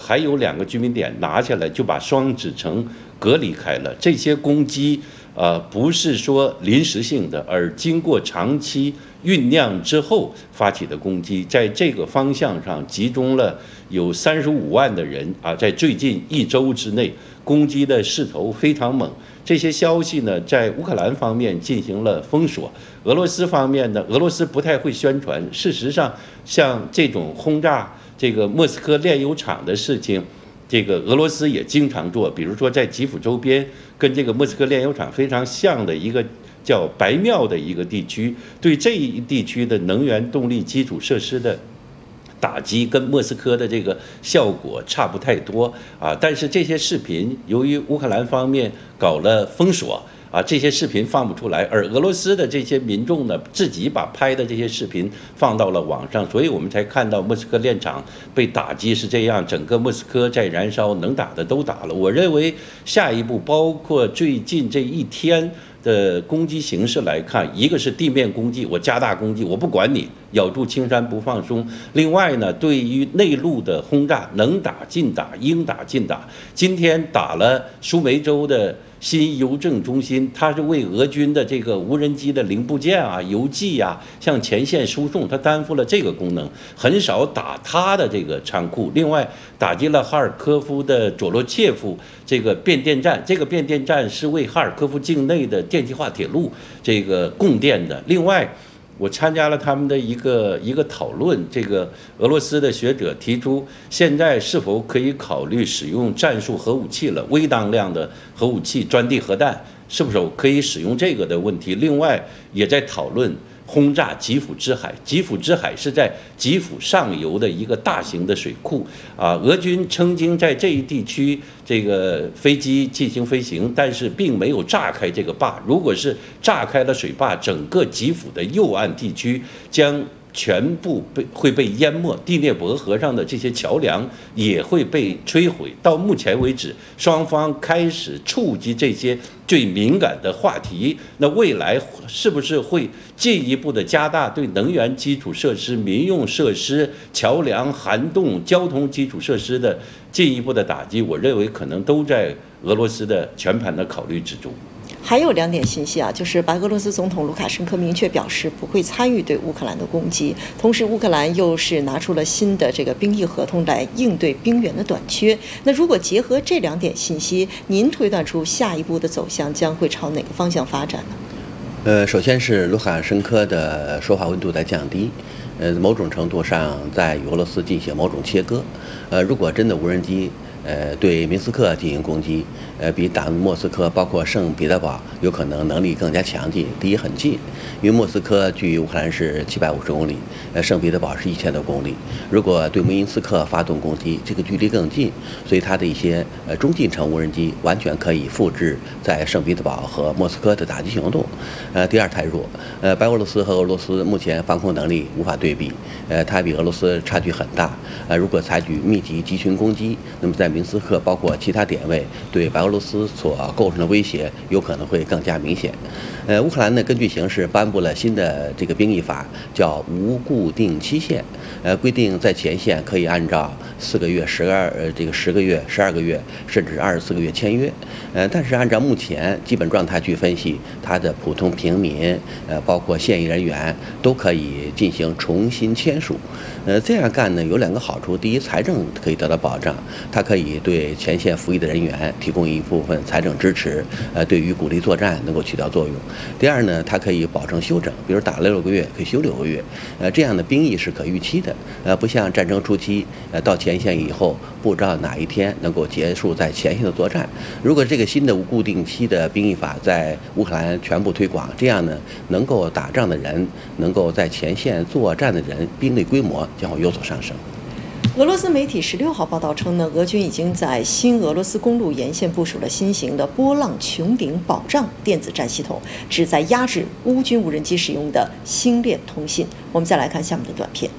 还有2个居民点拿下来，就把双子城隔离开了。这些攻击不是说临时性的，而经过长期酝酿之后发起的攻击，在这个方向上集中了有35万的人在最近1周之内攻击的势头非常猛。这些消息呢，在乌克兰方面进行了封锁，俄罗斯方面呢，俄罗斯不太会宣传。事实上，像这种轰炸这个莫斯科炼油厂的事情，这个俄罗斯也经常做。比如说，在基辅周边跟这个莫斯科炼油厂非常像的一个叫白庙的一个地区，对这一地区的能源动力基础设施的打击跟莫斯科的这个效果差不太多但是这些视频由于乌克兰方面搞了封锁这些视频放不出来，而俄罗斯的这些民众呢，自己把拍的这些视频放到了网上，所以我们才看到莫斯科炼厂被打击是这样，整个莫斯科在燃烧，能打的都打了。我认为下一步包括最近这1天的攻击形势来看，一个是地面攻击，我加大攻击，我不管你，咬住青山不放松。另外呢，对于内陆的轰炸，能打尽打，应打尽打。今天打了苏梅州的新邮政中心，它是为俄军的这个无人机的零部件邮寄向前线输送，它担负了这个功能，很少打它的这个仓库。另外，打击了哈尔科夫的佐罗切夫这个变电站，这个变电站是为哈尔科夫境内的电气化铁路这个供电的。另外，我参加了他们的一个讨论，这个俄罗斯的学者提出，现在是否可以考虑使用战术核武器了？微当量的核武器、钻地核弹，是不是可以使用这个的问题？另外，也在讨论轰炸基辅之海。基辅之海是在基辅上游的一个大型的水库俄军曾经在这一地区这个飞机进行飞行，但是并没有炸开这个坝。如果是炸开了水坝，整个基辅的右岸地区将全部会被淹没，第聂伯河上的这些桥梁也会被摧毁。到目前为止，双方开始触及这些最敏感的话题，那未来是不是会进一步的加大对能源基础设施、民用设施、桥梁、涵洞、交通基础设施的进一步的打击？我认为可能都在俄罗斯的全盘的考虑之中。 还有2点信息就是白俄罗斯总统卢卡申科明确表示不会参与对乌克兰的攻击，同时乌克兰又是拿出了新的这个兵役合同来应对兵员的短缺。那如果结合这2点信息，您推断出下一步的走向将会朝哪个方向发展呢？首先是卢卡申科的说话温度在降低，某种程度上在与俄罗斯进行某种切割。如果真的无人机对明斯克进行攻击，比打莫斯科，包括圣彼得堡，有可能能力更加强劲。第一，很近，因为莫斯科距乌克兰是750公里，圣彼得堡是1000多公里。如果对明斯克发动攻击，这个距离更近，所以它的一些中近程无人机完全可以复制在圣彼得堡和莫斯科的打击行动。第二，太弱，白俄罗斯和俄罗斯目前防空能力无法对比，它比俄罗斯差距很大。如果采取密集集群攻击，那么在明斯克包括其他点位对白俄罗斯所构成的威胁有可能会更加明显。乌克兰呢，根据形势颁布了新的这个兵役法，叫无固定期限，规定在前线可以按照4个月、10个月、12个月，甚至24个月签约。但是按照目前基本状态去分析，它的普通平民，包括现役人员都可以进行重新签署。这样干呢有2个好处：第一，财政可以得到保障，它可以对前线服役的人员提供一部分财政支持，对于鼓励作战能够起到作用。第二呢，它可以保证休整，比如打了6个月可以休6个月，这样的兵役是可预期的，不像战争初期，到前线以后不知道哪一天能够结束在前线的作战。如果这个新的无固定期的兵役法在乌克兰全部推广，这样呢，能够打仗的人，能够在前线作战的人，兵力规模将会有所上升。 俄罗斯媒体16号报道称呢，俄军已经在新俄罗斯公路沿线部署了新型的波浪穹顶保障电子战系统，旨在压制乌军无人机使用的星链通信。我们再来看下面的短片。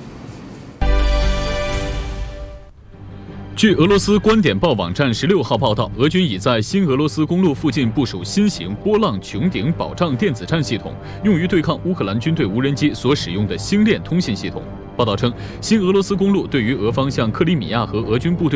据俄罗斯观点报网站16号报道，俄军已在新俄罗斯公路附近部署新型波浪穹顶保障电子战系统，用于对抗乌克兰军队无人机所使用的星链通信系统。报道称，新俄罗斯公路对于俄方向克里米亚和俄军部队